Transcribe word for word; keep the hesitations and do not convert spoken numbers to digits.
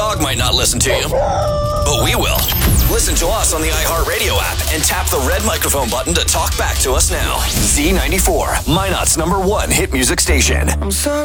dog might not listen to you, but we will. Listen to us on the iHeartRadio app and tap the red microphone button to talk back to us now. Z ninety-four, Minot's number one hit music station. I'm sorry.